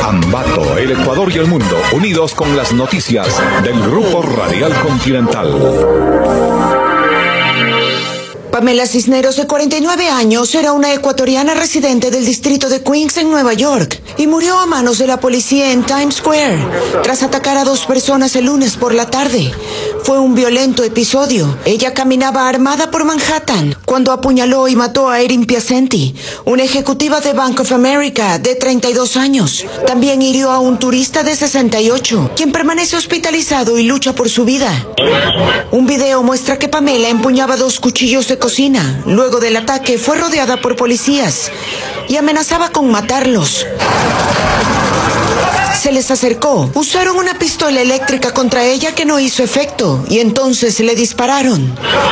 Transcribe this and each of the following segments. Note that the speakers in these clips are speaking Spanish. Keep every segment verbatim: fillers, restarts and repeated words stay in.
Ambato, el Ecuador y el mundo, unidos con las noticias del Grupo Radial Continental. Pamela Cisneros, de cuarenta y nueve años, era una ecuatoriana residente del distrito de Queens en Nueva York y murió a manos de la policía en Times Square tras atacar a dos personas el lunes por la tarde. Fue un violento episodio. Ella caminaba armada por Manhattan cuando apuñaló y mató a Erin Piacenti, una ejecutiva de Bank of America de treinta y dos años. También hirió a un turista de sesenta y ocho, quien permanece hospitalizado y lucha por su vida. Un video muestra que Pamela empuñaba dos cuchillos de cocina. Luego del ataque fue rodeada por policías y amenazaba con matarlos. Se les acercó, usaron una pistola eléctrica contra ella que no hizo efecto y entonces le dispararon.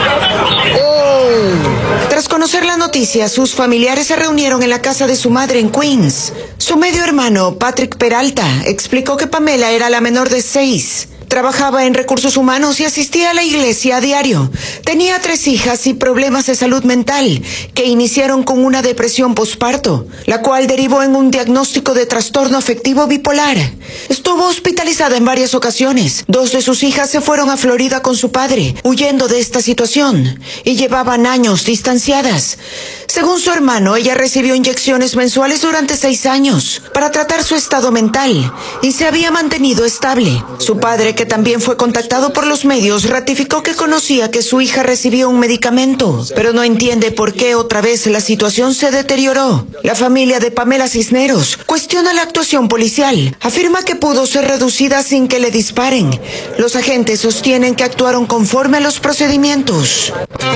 Tras conocer la noticia, sus familiares se reunieron en la casa de su madre en Queens. Su medio hermano, Patrick Peralta, explicó que Pamela era la menor de seis. Trabajaba en recursos humanos y asistía a la iglesia a diario. Tenía tres hijas y problemas de salud mental que iniciaron con una depresión posparto, la cual derivó en un diagnóstico de trastorno afectivo bipolar. Estuvo hospitalizada en varias ocasiones. Dos de sus hijas se fueron a Florida con su padre, huyendo de esta situación, y llevaban años distanciadas. Según su hermano, ella recibió inyecciones mensuales durante seis años para tratar su estado mental y se había mantenido estable. Su padre, que también fue contactado por los medios, ratificó que conocía que su hija recibió un medicamento, pero no entiende por qué otra vez la situación se deterioró. La familia de Pamela Cisneros cuestiona la actuación policial, afirma que pudo ser reducida sin que le disparen. Los agentes sostienen que actuaron conforme a los procedimientos.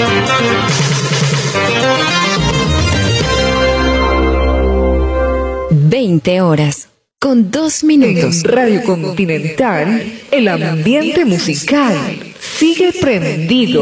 veinte horas, con dos minutos. En Radio Continental, el ambiente musical sigue prendido.